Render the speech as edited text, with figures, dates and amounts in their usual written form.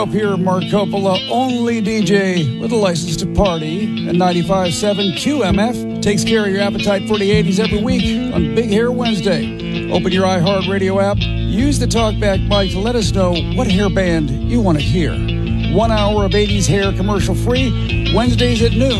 Up here, Mark Coppola, only DJ with a license to party. And 95.7 QMF takes care of your appetite for the 80s every week on Big Hair Wednesday. Open your iHeartRadio app. Use the TalkBack mic to let us know what hair band you want to hear. 1 hour of 80s hair commercial free, Wednesdays at noon.